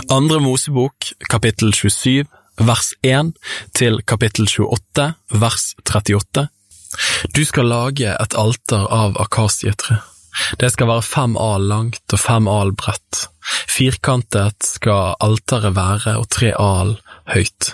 Andre Mosebok, kapittel 27, vers 1 til kapittel 28, vers 38. Du skal lage et alter av akasietre. Det skal være 5 al langt og 5 al bredt. Firkantet skal alteret være og 3 al høyt.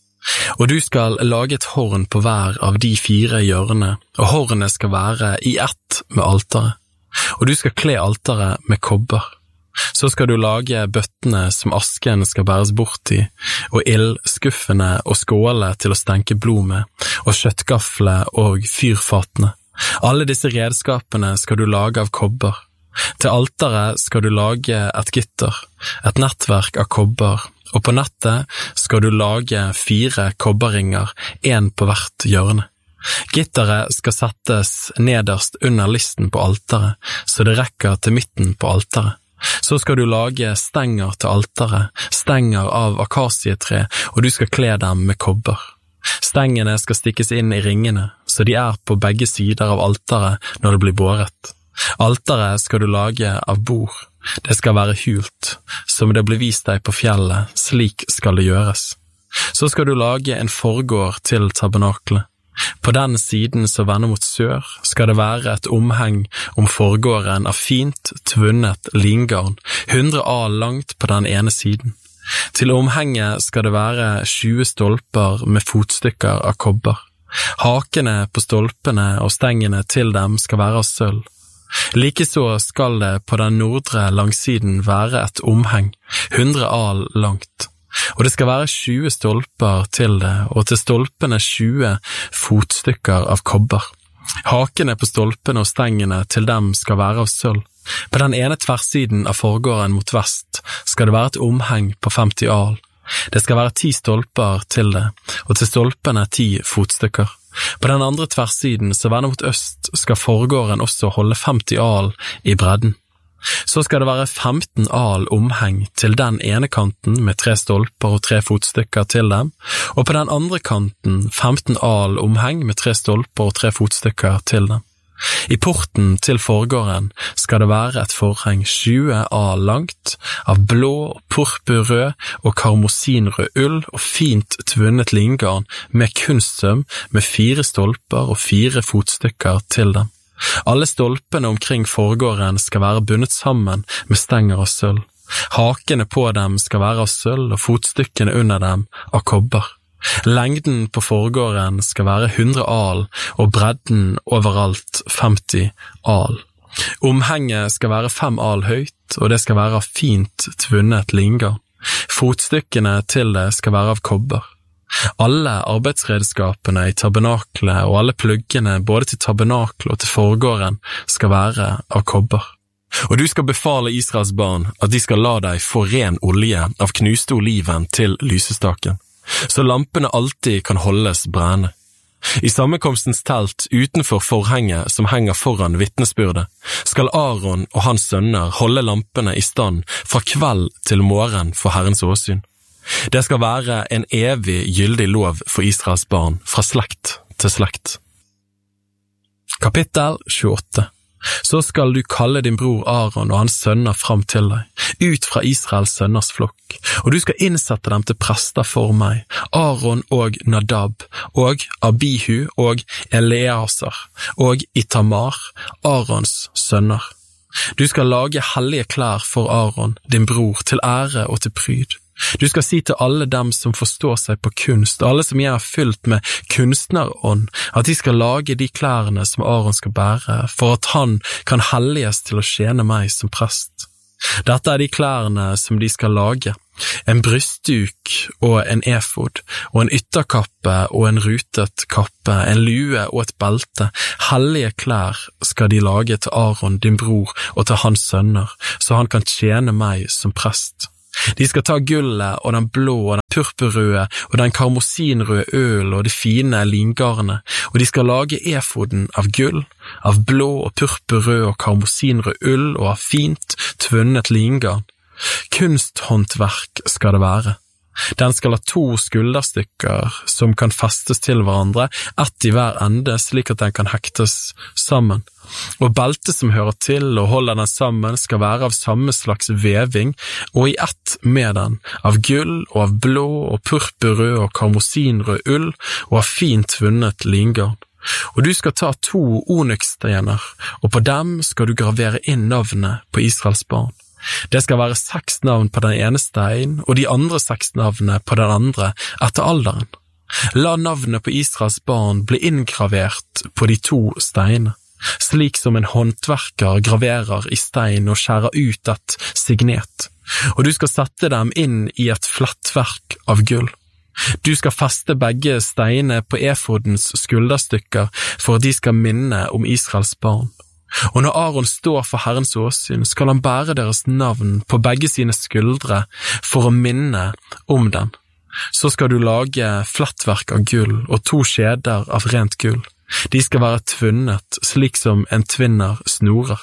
Og du skal lage et horn på hver av de 4 hjørnene, og hornet skal være i ett med alteret. Og du skal kle alteret med kobber. Så skal du lage bøttene som asken skal bæres bort i, og ildskuffene og skåle til å stenke blod med, og kjøttgafle og fyrfatene. Alle disse redskapene skal du lage av kobber. Til alteret skal du lage et gitter, et nettverk av kobber, og på nettet skal du lage 4 kobberringer, 1 på hvert hjørne. Gitteret skal settes nederst under listen på alteret, så det rekker til midten på alteret. Så skal du lage stenger til alteret, stenger av akasietre, og du skal kle dem med kobber. Stengene skal stikkes inn i ringene, så de er på begge sider av alteret når det blir båret. Alteret skal du lage av bord. Det skal være hult, som det ble vist deg på fjellet, slik skal det gjøres. Så skal du lage en forgård til tabernaklet. På den siden som vender mot sør skal det være et omheng om forgården av fint, tvunnet lingarn, 100 al langt på den ene siden. Til omhenget skal det være 20 stolper med fotstykker av kobber. Hakene på stolpene og stengene til dem skal være av sølv. Likeså skal det på den nordre langsiden være et omheng, 100 al langt. Og det skal være 20 stolper til det, og til stolpene 20 fotstykker av kobber. Hakene på stolpene og stengene til dem skal være av sølv. På den ene tverrsiden av forgården mot vest skal det være et omheng på 50 al. Det skal være 10 stolper til det, og til stolpene 10 fotstykker. På den andre tverrsiden som vender mot øst skal forgården også holde 50 al i bredden. Så skal det være 15 al omheng til den ene kanten med 3 stolper og 3 fotstykker til dem, og på den andre kanten 15 al omheng med 3 stolper og 3 fotstykker til dem. I porten til forgården skal det være et forheng 20 al langt, av blå, purpurrød og karmosinrød ull og fint tvunnet lingarn med kunstsøm med 4 stolper og 4 fotstykker til dem. Alle stolpene omkring forgården skal være bundet sammen med stenger av sølv. Hakene på dem skal være av sølv og fotstykkene under dem av kobber. Lengden på forgården skal være 100 al og bredden overalt 50 al. Omhenget skal være 5 al høyt, og det skal være av fint tvunnet lingarn. Fotstykkene til det skal være av kobber. Alle arbeidsredskapene i tabernaklet og alle pluggene både til tabernaklet og til forgården skal være av kobber. Og du skal befale Israels barn at de skal la deg få ren olje av knuste oliven til lysestaken, så lampene alltid kan holdes brennende. I sammenkomstens telt utenfor forhenget som henger foran vitnesbyrdet, skal Aaron og hans sønner holde lampene i stand fra kveld til morgen for Herrens åsyn. Det skal være en evig gyldig lov for Israels barn fra slekt til slekt. Kapittel 28. Så skal du kalle din bror Aaron og hans sønner fram til deg, ut fra Israels sønners flokk, og du skal innsette dem til prester for meg, Aaron og Nadab, og Abihu og Eleazar, og Itamar, Aarons sønner. Du skal lage hellige klær for Aaron, din bror, til ære og til pryd. Du skal si til alle dem som forstår seg på kunst, og alle som jeg har fylt med kunstnerånd, at de skal lage de klærne som Aaron skal bære, for at han kan helliges til å tjene meg som prest. Dette er de klærne som de skal lage, en brystduk og en efod, og en ytterkappe og en rutet kappe, en lue og et belte. Hellige klær skal de lage til Aaron, din bror, og til hans sønner, så han kan tjene meg som prest. De skal ta gullet og den blå og den purpurrøde og den karmosinrøde øl og det fine lingarnet, og de skal lage efoden av gull, av blå og purpurrød og karmosinrød ull og av fint tvunnet lingarn. Kunsthåndverk skal det være. Den skal ha 2 skulderstykker som kan festes til hverandre, ett i hver ende slik at den kan hektes sammen. Og beltet som hører til og holder den sammen skal være av samme slags veving og i ett med den, av gull og av blå og purpurrød og karmosinrød ull og av fint vunnet lingarn. Og du skal ta 2 onyxsteiner, og på dem skal du gravere inn navnet på Israels barn. Det skal være 6 navn på den ene stein, og de andre 6 navnene på den andre etter alderen. La navnet på Israels barn bli inngravert på de 2 steinene, slik som en håndverker graverer i stein og skjærer ut et signet, og du skal sette dem inn i et flettverk av gull. Du skal feste begge steinene på efodens skulderstykker for at de skal minne om Israels barn. Og når Aaron står for Herrens åsyn, skal han bære deres navn på begge sine skuldre for å minne om dem. Så skal du lage flettverk av gull og 2 skjeder av rent gull. De skal være tvunnet slik som en tvinner snorer.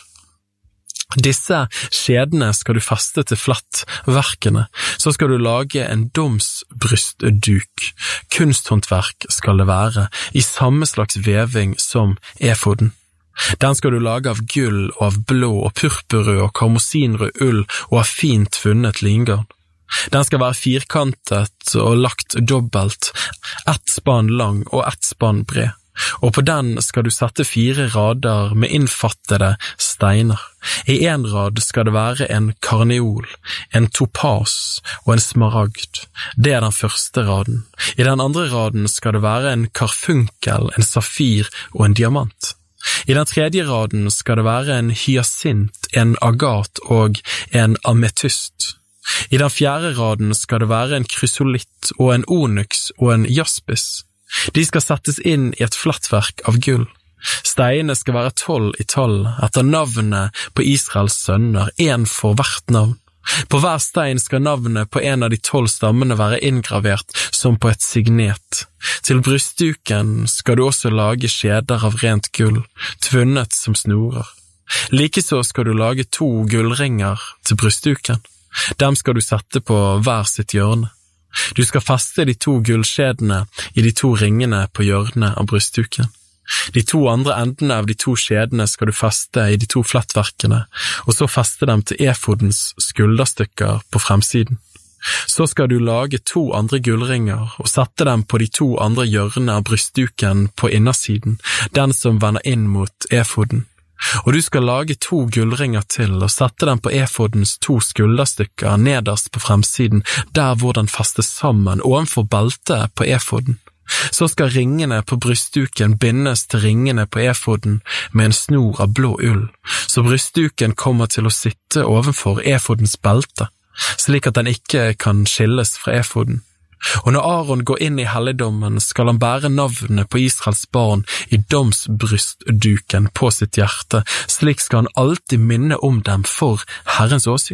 Disse skjedene skal du feste til flettverkene, så skal du lage en domsbrystduk. Kunsthåndverk skal det være, i samme slags veving som efoden. Den skal du lage av gull og av blå og purpurrød og karmosinrød ull og av fint vunnet lingarn. Den skal være firkantet og lagt dobbelt, 1 spann lang og 1 spann bred. Og på den skal du sette 4 rader med innfattede steiner. I en rad skal det være en karneol, en topas og en smaragd. Det er den første raden. I den andre raden skal det være en karfunkel, en safir og en diamant. I den tredje raden skal det være en hyasint, en agat og en ametyst. I den fjerde raden skal det være en krysolitt og en onyx og en jaspis. De skal settes inn i et flettverk av gull. Steinene skal være 12 i tall, etter navnet på Israels sønner, 1 for hvert navn. På hver stein skal navnet på en av de 12 stammene være inngravert som på et signet. Til brystduken skal du også lage skjeder av rent gull, tvunnet som snorer. Likeså skal du lage 2 gullringer til brystduken. Dem skal du sette på hver sitt hjørne. Du skal feste de 2 gullskjedene i de 2 ringene på hjørnet av brystduken. De 2 andre endene av de 2 skjedene skal du feste i de 2 flettverkene, og så feste dem til efodens skulderstykker på fremsiden. Så skal du lage 2 andre gullringer og sette dem på de 2 andre hjørnene av brystduken på innersiden, den som vender inn mot efoden. Og du skal lage 2 gullringer til og sette dem på efodens 2 skulderstykker nederst på fremsiden, der hvor den festes sammen ovenfor beltet på efoden. Så skal ringene på brystduken bindes til ringene på efoden med en snor av blå ull, så brystduken kommer til å sitte ovenfor efodens belte, slik at den ikke kan skilles fra efoden. Og når Aaron går inn i helligdommen, skal han bære navnet på Israels barn i domsbrystduken på sitt hjerte, slik skal han alltid minne om dem for Herrens åsyn.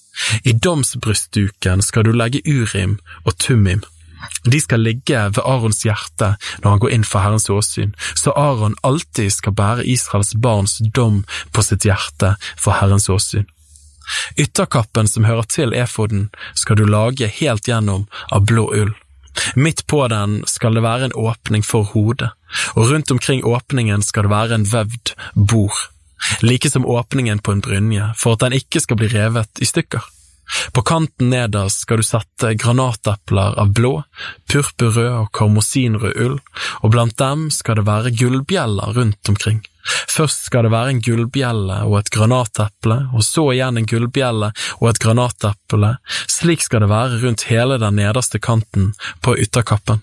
I domsbrystduken skal du legge Urim og Tummim. De skal ligge ved Arons hjerte når han går inn for Herrens åsyn, så Aron alltid skal bære Israels barns dom på sitt hjerte for Herrens åsyn. Ytterkappen som hører til efoden skal du lage helt gjennom av blå ull. Midt på den skal det være en åpning for hodet, og rundt omkring åpningen skal det være en vevd bord, like som åpningen på en brynje, for at den ikke skal bli revet i stykker. På kanten nederst skal du sette granatepler av blå, purpurrød og karmosinrød ull, og blant dem skal det være gullbjeller rundt omkring. Først skal det være en gullbjelle og et granateple, og så igjen en gullbjelle og et granateple. Slik skal det være rundt hele den nederste kanten på ytterkappen.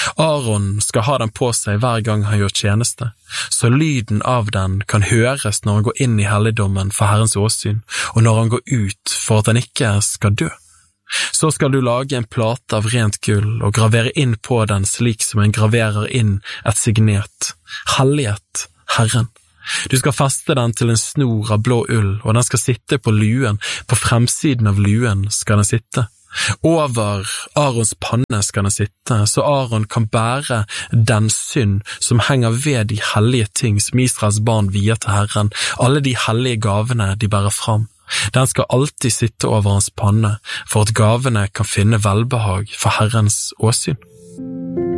Aaron skal ha den på seg hver gang han gjør tjeneste, så lyden av den kan høres når han går inn i helligdommen for Herrens åsyn, og når han går ut for at han ikke skal dø. Så skal du lage en plate av rent gull og gravere inn på den slik som en graverer inn et signet, helliget Herren. Du skal feste den til en snor av blå ull, og den skal sitte på luen, på fremsiden av luen skal den sitte. Over Arons panne skal den sitte, så Aron kan bære den synd som henger ved de hellige ting som Israels barn vier til Herren, alle de hellige gavene de bærer fram. Den skal alltid sitte over hans panne, for at gavene kan finne velbehag for Herrens åsyn.